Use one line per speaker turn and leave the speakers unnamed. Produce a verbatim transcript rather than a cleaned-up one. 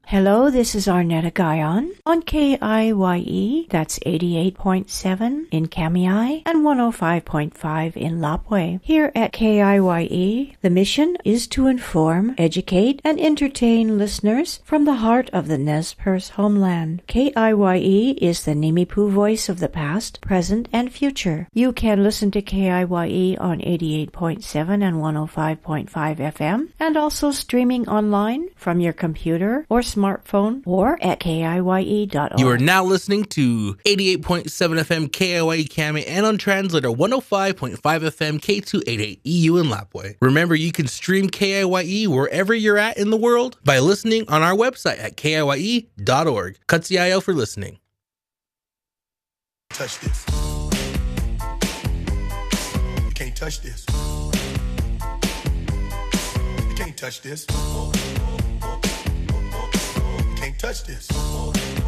Hello, this is Arnetta Guyon on K I Y E, that's eighty-eight point seven in Kamiai and one oh five point five in Lapwai. Here at K I Y E, the mission is to inform, educate, and entertain listeners from the heart of the Nez Perce homeland. K I Y E is the Nimipu voice of the past, present, and future. You can listen to K I Y E on eighty-eight point seven and one oh five point five F M, and also streaming online from your computer or smartphone or at K I Y E dot org.
You are now listening to eighty-eight point seven F M K I Y E Kami and on translator one oh five point five F M K two eighty-eight E U in Lapwai. Remember, you can stream K I Y E wherever you're at in the world by listening on our website at K I Y E dot org. Katsiayo for listening.
Touch this. You can't touch this. You can't touch this. You can't touch this.